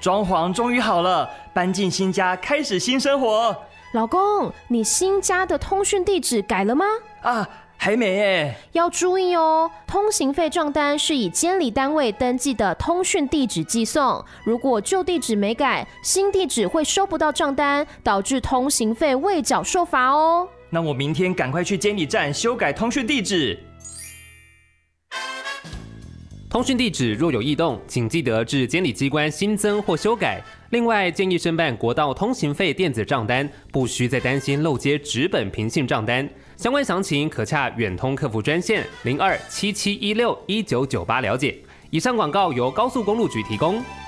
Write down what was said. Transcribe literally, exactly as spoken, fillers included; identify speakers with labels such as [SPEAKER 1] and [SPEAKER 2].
[SPEAKER 1] 装潢终于好了，搬进新家，开始新生活。
[SPEAKER 2] 老公，你新家的通讯地址改了吗？
[SPEAKER 1] 啊，还没耶。
[SPEAKER 2] 要注意哦，通行费账单是以监理单位登记的通讯地址寄送，如果旧地址没改，新地址会收不到账单，导致通行费未缴受罚哦。
[SPEAKER 1] 那我明天赶快去监理站修改通讯地址。
[SPEAKER 3] 通讯地址若有异动，请记得至监理机关新增或修改。另外，建议申办国道通行费电子账单，不需再担心漏接纸本平信账单。相关详情可洽远通客服专线零二七七一六一九九八了解。以上广告由高速公路局提供。